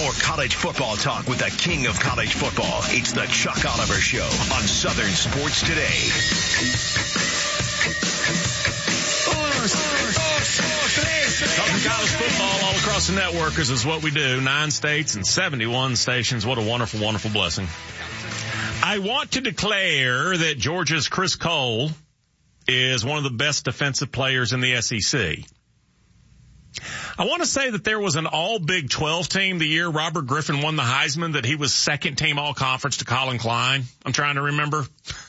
More college football talk with the king of college football. It's the Chuck Oliver Show on Southern Sports Today. Talking college football all across the networkers is what we do. 9 states and 71 stations. What a wonderful, wonderful blessing. I want to declare that Georgia's Chris Cole is one of the best defensive players in the SEC. I want to say that there was an all Big 12 team the year Robert Griffin won the Heisman, that he was second team all conference to Colin Klein. I'm trying to remember.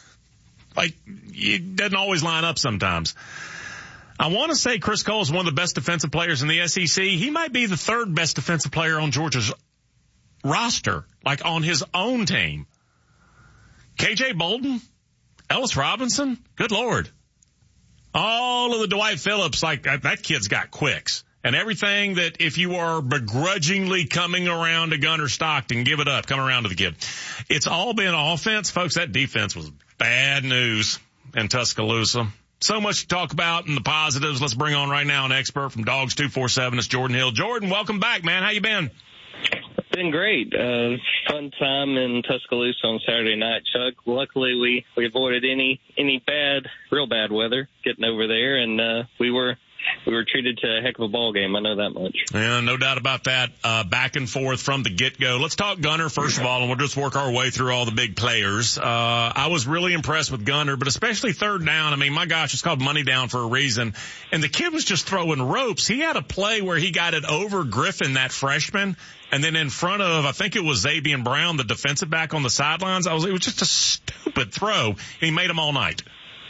It doesn't always line up sometimes. I want to say Chris Cole is one of the best defensive players in the SEC. He might be the third best defensive player on Georgia's roster, like on his own team. KJ Bolden, Ellis Robinson, good Lord. All of the Dwight Phillips, like that kid's got quicks. And everything that if you are begrudgingly coming around to Gunnar Stockton, give it up, come around to the kid. It's all been offense. Folks, that defense was bad news in Tuscaloosa. So much to talk about in the positives. Let's bring on right now an expert from Dogs 247. It's Jordan Hill. Jordan, welcome back, man. How you been? Been great. Fun time in Tuscaloosa on Saturday night, Chuck. Luckily, we avoided any real bad weather getting over there, and we were treated to a heck of a ball game. I know that much. Yeah, no doubt about that. Back and forth from the get-go. Let's talk Gunnar first of all, and we'll just work our way through all the big players. I was really impressed with Gunnar, but especially third down. I mean, my gosh, it's called money down for a reason. And the kid was just throwing ropes. He had a play where he got it over Griffin, that freshman, and then in front of, I think it was Zabian Brown, the defensive back on the sidelines. It was just a stupid throw, and he made them all night.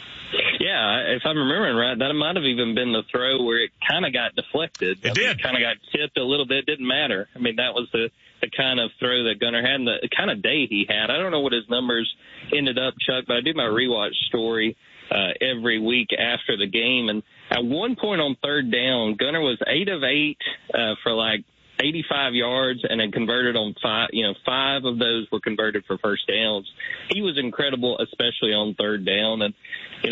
Yeah, if I'm remembering right, that might have even been the throw where it kind of got deflected. It did. Kind of got tipped a little bit. Didn't matter. I mean, that was the kind of throw that Gunnar had and the kind of day he had. I don't know what his numbers ended up, Chuck, but I do my rewatch story every week after the game. And at one point on third down, Gunnar was 8 of 8 for like 85 yards and had converted on 5. 5 of those were converted for first downs. He was incredible, especially on third down. And,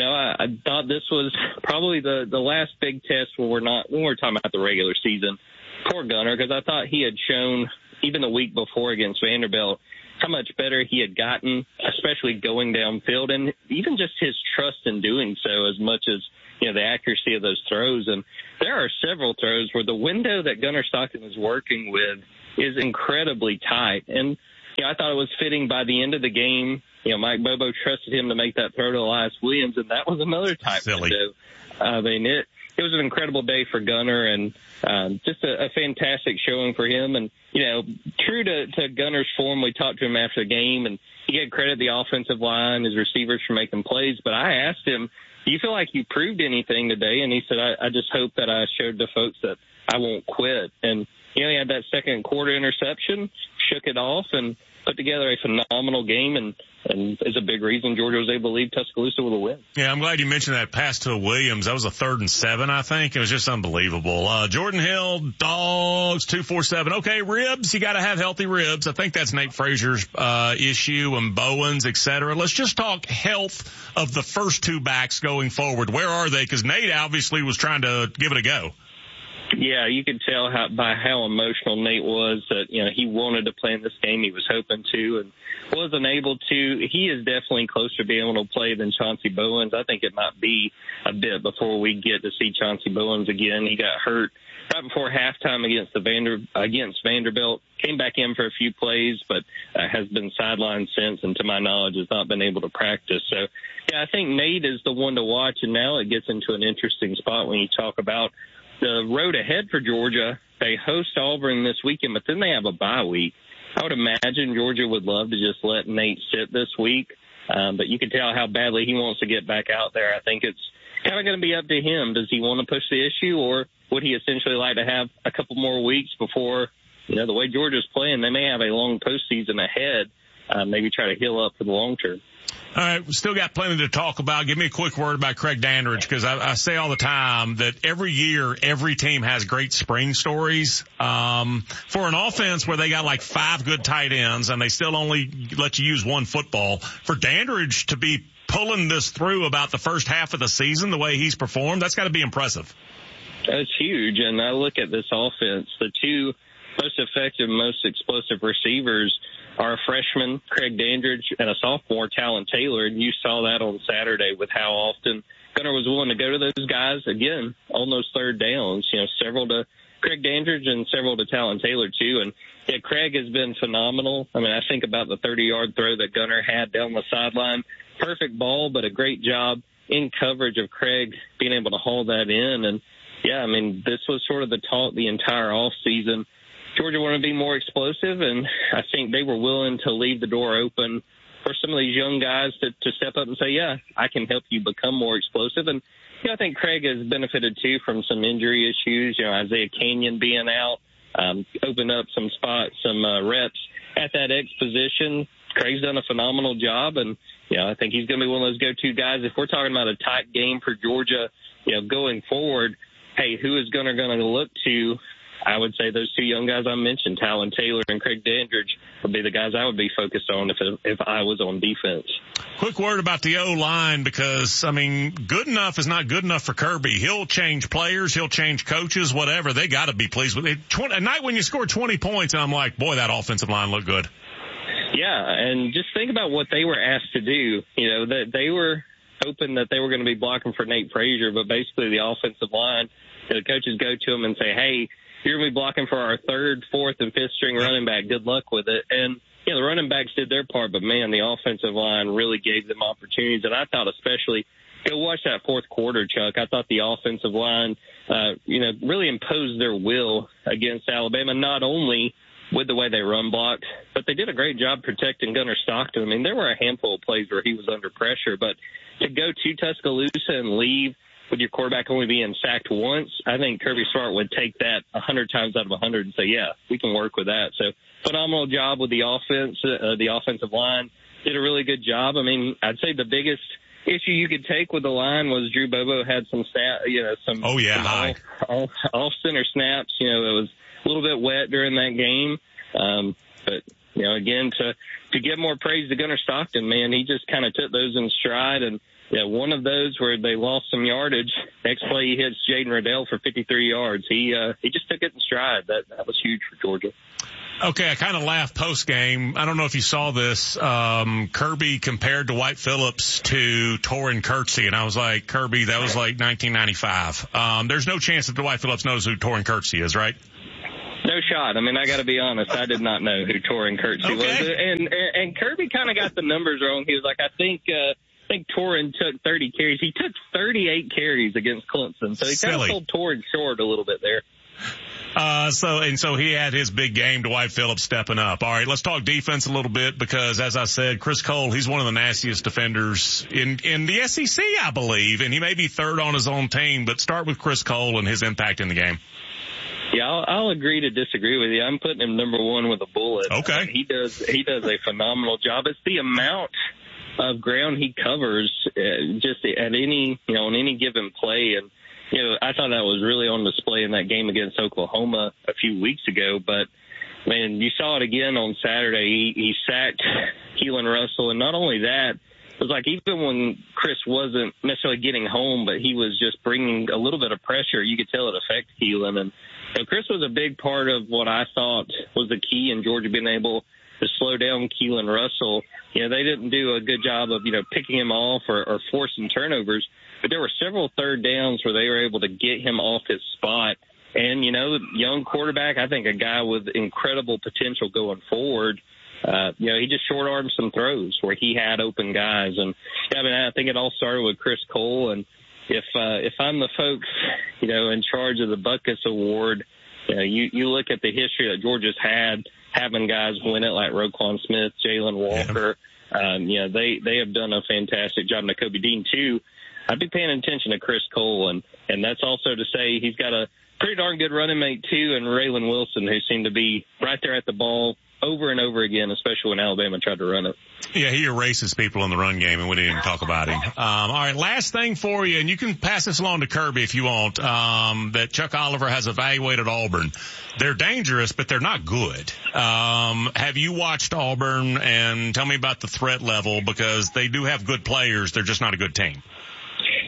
I thought this was probably the last big test when we're talking about the regular season for Gunnar, because I thought he had shown even the week before against Vanderbilt how much better he had gotten, especially going downfield, and even just his trust in doing so as much as, the accuracy of those throws. And there are several throws where the window that Gunnar Stockton is working with is incredibly tight. And, I thought it was fitting by the end of the game. Mike Bobo trusted him to make that throw to Elias Williams, and that was another tight window. I mean, it was an incredible day for Gunnar, and just a fantastic showing for him. And, true to Gunnar's form, we talked to him after the game, and he gave credit the offensive line, his receivers for making plays. But I asked him, do you feel like you proved anything today? And he said, I just hope that I showed the folks that I won't quit. And, he had that second quarter interception, shook it off, and put together a phenomenal game, and is a big reason Georgia was able to lead Tuscaloosa with a win. Yeah, I'm glad you mentioned that pass to Williams. That was a 3rd and 7, I think. It was just unbelievable. Jordan Hill, Dogs 247. Okay, ribs. You got to have healthy ribs. I think that's Nate Frazier's issue, and Bowens, et cetera. Let's just talk health of the first two backs going forward. Where are they? Because Nate obviously was trying to give it a go. Yeah, you could tell by how emotional Nate was that, he wanted to play in this game. He was hoping to and wasn't able to. He is definitely closer to being able to play than Chauncey Bowens. I think it might be a bit before we get to see Chauncey Bowens again. He got hurt right before halftime against Vanderbilt. Came back in for a few plays, but has been sidelined since, and to my knowledge has not been able to practice. So, yeah, I think Nate is the one to watch, and now it gets into an interesting spot when you talk about the road ahead for Georgia. They host Auburn this weekend, but then they have a bye week. I would imagine Georgia would love to just let Nate sit this week, but you can tell how badly he wants to get back out there. I think it's kind of going to be up to him. Does he want to push the issue, or would he essentially like to have a couple more weeks before, the way Georgia's playing, they may have a long postseason ahead, maybe try to heal up for the long term. All right, we still got plenty to talk about. Give me a quick word about Craig Dandridge, because I say all the time that every year, every team has great spring stories. For an offense where they got like 5 good tight ends and they still only let you use one football, for Dandridge to be pulling this through about the first half of the season the way he's performed, that's got to be impressive. That's huge. And I look at this offense, the two most effective, most explosive receivers are a freshman, Craig Dandridge, and a sophomore, Talon Taylor. And you saw that on Saturday with how often Gunnar was willing to go to those guys, again, on those third downs, several to Craig Dandridge and several to Talon Taylor, too. And, yeah, Craig has been phenomenal. I mean, I think about the 30-yard throw that Gunnar had down the sideline. Perfect ball, but a great job in coverage of Craig being able to haul that in. And, yeah, I mean, this was sort of the talk the entire offseason. Georgia wanted to be more explosive, and I think they were willing to leave the door open for some of these young guys to step up and say, yeah, I can help you become more explosive. And, I think Craig has benefited, too, from some injury issues. Isaiah Canyon being out, opened up some spots, some reps at that X position. Craig's done a phenomenal job, and, I think he's going to be one of those go-to guys. If we're talking about a tight game for Georgia, going forward, hey, who is Gunnar going to look to? I would say those two young guys I mentioned, Talon Taylor and Craig Dandridge, would be the guys I would be focused on if I was on defense. Quick word about the O-line, because, good enough is not good enough for Kirby. He'll change players, he'll change coaches, whatever. They got to be pleased with it. A night when you score 20 points, and I'm like, boy, that offensive line looked good. Yeah, and just think about what they were asked to do. That they were hoping that they were going to be blocking for Nate Frazier, but basically the offensive line, the coaches go to them and say, hey, you're going to be blocking for our third, fourth, and fifth string running back. Good luck with it. And, the running backs did their part, but, man, the offensive line really gave them opportunities. And I thought especially, go watch that fourth quarter, Chuck. I thought the offensive line, really imposed their will against Alabama, not only with the way they run blocked, but they did a great job protecting Gunnar Stockton. There were a handful of plays where he was under pressure, but to go to Tuscaloosa and leave with your quarterback only being sacked once, I think Kirby Smart would take that 100 times out of 100 and say, yeah, we can work with that. So phenomenal job with the offense. The offensive line did a really good job. I'd say the biggest issue you could take with the line was Drew Bobo had some some off center snaps. It was a little bit wet during that game. But again, to give more praise to Gunnar Stockton, man, he just kind of took those in stride. And one of those where they lost some yardage, next play he hits Jaden Riddell for 53 yards. He just took it in stride. That was huge for Georgia. Okay, I kind of laughed post-game. I don't know if you saw this. Kirby compared Dwight Phillips to Torrin Kirksey, and I was like, Kirby, that was like 1995. There's no chance that Dwight Phillips knows who Torrin Kirksey is, right? No shot. I got to be honest. I did not know who Torrin Kirksey was. And Kirby kind of got the numbers wrong. He was like, I think Torrin took 30 carries. He took 38 carries against Clemson. So he kind of sold Torrin short a little bit there. So he had his big game, Dwight Phillips stepping up. All right, let's talk defense a little bit because, as I said, Chris Cole, he's one of the nastiest defenders in the SEC, I believe, and he may be third on his own team, but start with Chris Cole and his impact in the game. Yeah, I'll agree to disagree with you. I'm putting him number one with a bullet. Okay. He does a phenomenal job. It's the amount of ground he covers just at any, on any given play. And, I thought that was really on display in that game against Oklahoma a few weeks ago. But, man, you saw it again on Saturday. He sacked Keelan Russell. And not only that, it was like even when Chris wasn't necessarily getting home, but he was just bringing a little bit of pressure, you could tell it affected Keelan. And Chris was a big part of what I thought was the key in Georgia being able to slow down Keelan Russell. They didn't do a good job of, picking him off or forcing turnovers. But there were several third downs where they were able to get him off his spot. And, young quarterback, I think a guy with incredible potential going forward. He just short-armed some throws where he had open guys. And, I think it all started with Chris Cole. And if I'm the folks, in charge of the Butkus Award, you look at the history that Georgia's had, having guys win it like Roquan Smith, Jalen Walker. Yeah. They have done a fantastic job. Nakobe Dean, too. I'd be paying attention to Chris Cole, and that's also to say he's got a pretty darn good running mate, too, and Raylan Wilson, who seemed to be right there at the ball over and over again, especially when Alabama tried to run it. Yeah, he erases people in the run game, and we didn't even talk about him. All right, last thing for you, and you can pass this along to Kirby if you want, that Chuck Oliver has evaluated Auburn. They're dangerous, but they're not good. Have you watched Auburn, and tell me about the threat level, because they do have good players. They're just not a good team.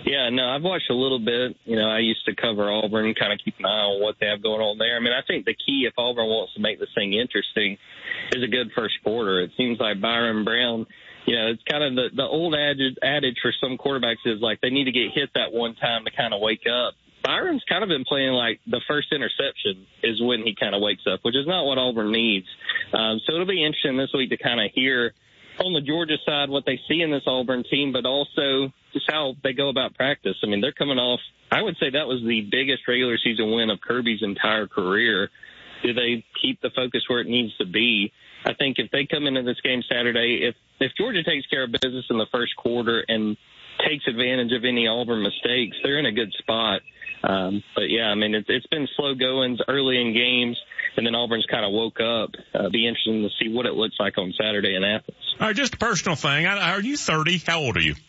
Yeah, no, I've watched a little bit. You know, I used to cover Auburn, kind of keep an eye on what they have going on there. I mean, I think the key, if Auburn wants to make this thing interesting, is a good first quarter. It seems like Byron Brown, you know, it's kind of the old adage for some quarterbacks is like they need to get hit that one time to kind of wake up. Byron's kind of been playing like the first interception is when he kind of wakes up, which is not what Auburn needs. So it'll be interesting this week to kind of hear on the Georgia side what they see in this Auburn team, but also just how they go about practice. I mean, they're coming off, I would say that was the biggest regular season win of Kirby's entire career. Do they keep the focus where it needs to be? I think if they come into this game Saturday, if Georgia takes care of business in the first quarter and takes advantage of any Auburn mistakes, they're in a good spot. But yeah, I mean, it's been slow goings early in games, and then Auburn's kind of woke up. Be interesting to see what it looks like on Saturday in Athens. All right, just a personal thing. Are you 30? How old are you?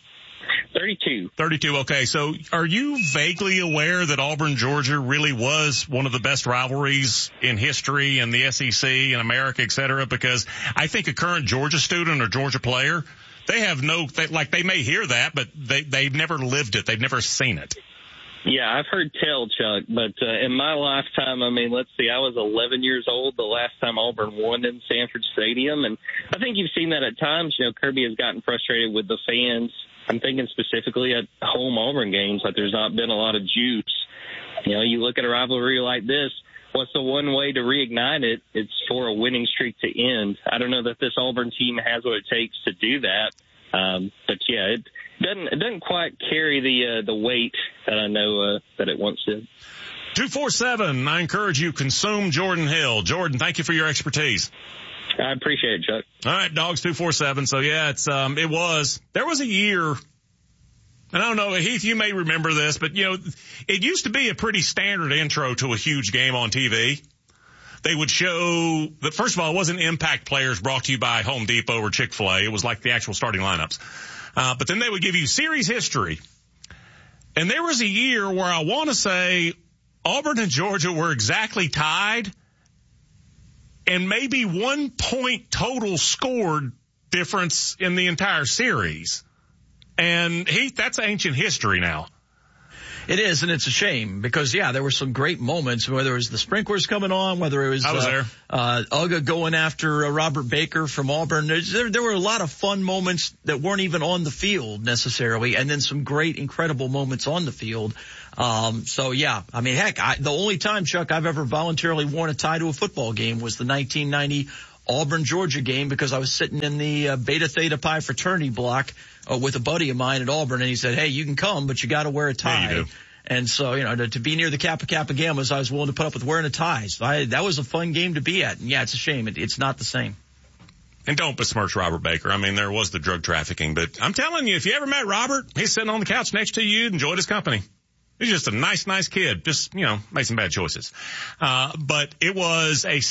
32. 32. Okay. So are you vaguely aware that Auburn, Georgia really was one of the best rivalries in history in the SEC and America, et cetera? Because I think a current Georgia student or Georgia player, they have they may hear that, but they've never lived it. They've never seen it. Yeah, I've heard tell, Chuck, but in my lifetime, I mean, let's see, I was 11 years old the last time Auburn won in Sanford Stadium, and I think you've seen that at times. You know, Kirby has gotten frustrated with the fans. I'm thinking specifically at home Auburn games, like there's not been a lot of juice. You know, you look at a rivalry like this, what's the one way to reignite it? It's for a winning streak to end. I don't know that this Auburn team has what it takes to do that. But yeah, it doesn't quite carry the weight that I know that it once did. 247. I encourage you, consume Jordan Hill. Jordan, thank you for your expertise. I appreciate it, Chuck. All right, Dogs 247. So yeah, there was a year, and I don't know, Heath, you may remember this, but you know, it used to be a pretty standard intro to a huge game on TV. They would show that, first of all, it wasn't Impact Players brought to you by Home Depot or Chick-fil-A. It was like the actual starting lineups. But then they would give you series history. And there was a year where I want to say Auburn and Georgia were exactly tied, and maybe 1 point total scored difference in the entire series. And Heath, that's ancient history now. It is, and it's a shame because, yeah, there were some great moments, whether it was the sprinklers coming on, whether it was, Uga going after Robert Baker from Auburn. There were a lot of fun moments that weren't even on the field necessarily, and then some great, incredible moments on the field. So, yeah, I mean, heck, the only time, Chuck, I've ever voluntarily worn a tie to a football game was the 1990 Auburn-Georgia game because I was sitting in the Beta Theta Pi fraternity block with a buddy of mine at Auburn, and he said, hey, you can come, but you got to wear a tie. Yeah, you do. And so, you know, to be near the Kappa Kappa Gammas, I was willing to put up with wearing a tie. So that was a fun game to be at. And, yeah, it's a shame. It's not the same. And don't besmirch Robert Baker. I mean, there was the drug trafficking, but I'm telling you, if you ever met Robert, he's sitting on the couch next to you, enjoyed his company. He's just a nice kid. Just, you know, made some bad choices. But it was a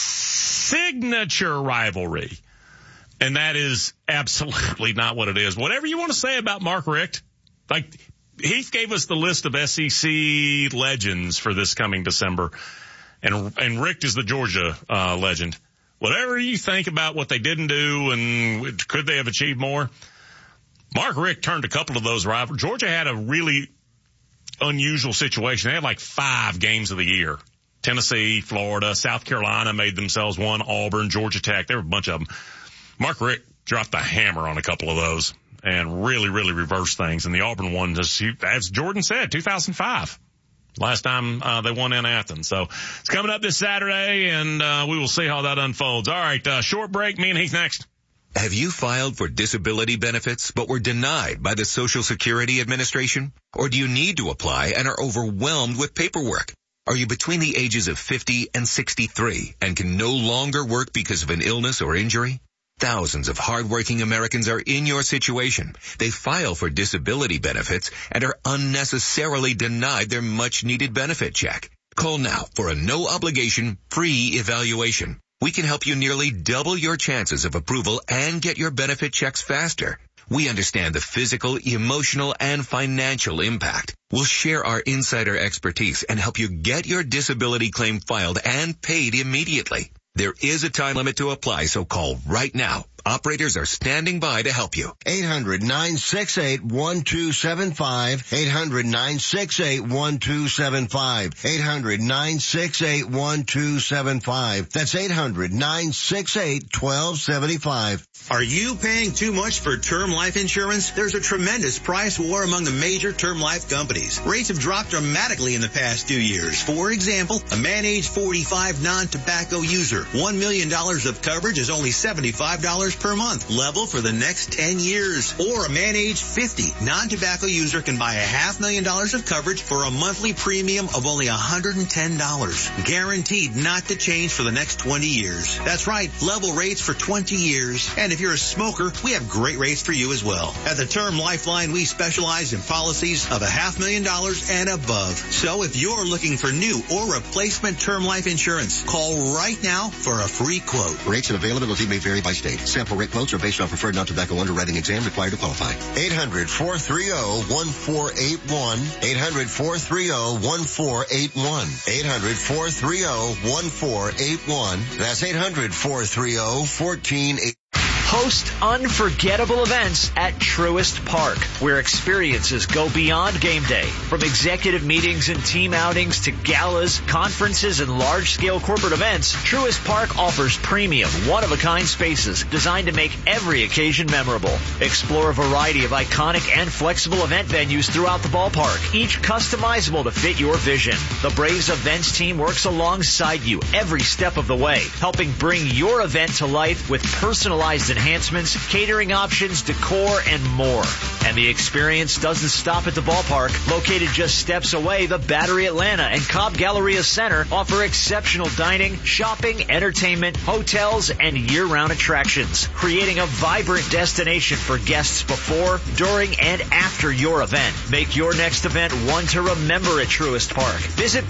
signature rivalry. And that is absolutely not what it is. Whatever you want to say about Mark Richt, like Heath gave us the list of SEC legends for this coming December, and Richt is the Georgia legend. Whatever you think about what they didn't do and could they have achieved more, Mark Richt turned a couple of those rivals. Georgia had a really unusual situation. They had like 5 games of the year. Tennessee, Florida, South Carolina made themselves one, Auburn, Georgia Tech. There were a bunch of them. Mark Richt dropped the hammer on a couple of those and really reversed things. And the Auburn one, as Jordan said, 2005. Last time they won in Athens. So it's coming up this Saturday, and we will see how that unfolds. All right, short break. Me and Heath next. Have you filed for disability benefits but were denied by the Social Security Administration? Or do you need to apply and are overwhelmed with paperwork? Are you between the ages of 50 and 63 and can no longer work because of an illness or injury? Thousands of hardworking Americans are in your situation. They file for disability benefits and are unnecessarily denied their much-needed benefit check. Call now for a no-obligation, free evaluation. We can help you nearly double your chances of approval and get your benefit checks faster. We understand the physical, emotional, and financial impact. We'll share our insider expertise and help you get your disability claim filed and paid immediately. There is a time limit to apply, so call right now. Operators are standing by to help you. 800-968-1275. 800-968-1275. 800-968-1275. That's 800-968-1275. Are you paying too much for term life insurance? There's a tremendous price war among the major term life companies. Rates have dropped dramatically in the past 2 years. For example, a man age 45 non-tobacco user, $1 million of coverage is only $75 per month, level for the next 10 years. Or a man age 50 non-tobacco user can buy $500,000 of coverage for a monthly premium of only $110, guaranteed not to change for the next 20 years. That's right, level rates for 20 years. And if you're a smoker, we have great rates for you as well. At the Term Lifeline, we specialize in policies of $500,000 and above. So if you're looking for new or replacement term life insurance, call right now for a free quote. Rates and availability may vary by state. Sample rate quotes are based on preferred non-tobacco underwriting exam required to qualify. 800-430-1481. 800-430-1481. 800-430-1481. That's 800-430-1481. Host unforgettable events at Truist Park, where experiences go beyond game day. From executive meetings and team outings to galas, conferences, and large-scale corporate events, Truist Park offers premium, one-of-a-kind spaces designed to make every occasion memorable. Explore a variety of iconic and flexible event venues throughout the ballpark, each customizable to fit your vision. The Braves events team works alongside you every step of the way, helping bring your event to life with personalized enhancements, catering options, decor, and more. And the experience doesn't stop at the ballpark. Located just steps away, the Battery Atlanta and Cobb Galleria Center offer exceptional dining, shopping, entertainment, hotels, and year-round attractions, creating a vibrant destination for guests before, during, and after your event. Make your next event one to remember at Truist Park. Visit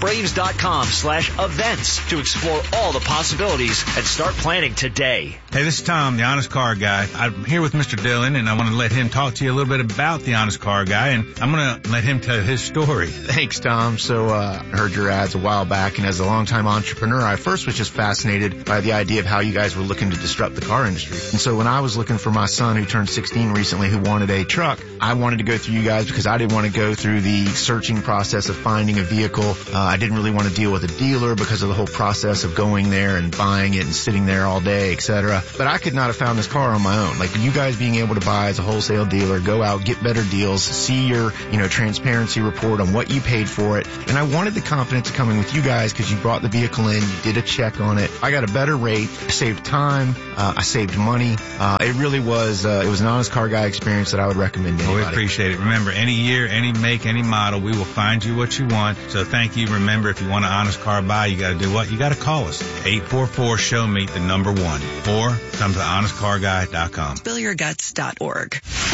Braves.com/events to explore all the possibilities and start planning today. Hey, this is Tom, the Honest Car Guy. I'm here with Mr. Dillon, and I want to let him talk to you a little bit about the Honest Car Guy, and I'm going to let him tell his story. Thanks, Tom. So I heard your ads a while back, and as a longtime entrepreneur, I first was just fascinated by the idea of how you guys were looking to disrupt the car industry. And so when I was looking for my son, who turned 16 recently, who wanted a truck, I wanted to go through you guys because I didn't want to go through the searching process of finding a vehicle. I didn't really want to deal with a dealer because of the whole process of going there and buying it and sitting there all day, etc. But I could not have found this car on my own. Like you guys being able to buy as a wholesale dealer, go out, get better deals, see your, transparency report on what you paid for it. And I wanted the confidence of coming with you guys because you brought the vehicle in, you did a check on it. I got a better rate, I saved time, I saved money. It really was, it was an Honest Car Guy experience that I would recommend to anybody. We appreciate it. Remember, any year, any make, any model, we will find you what you want. So thank you. Remember, if you want an Honest Car Buy, you got to do what? You got to call us. 844-SHOW-ME, the number 1. Or come to honestcarguy.com. Spillyourguts.org.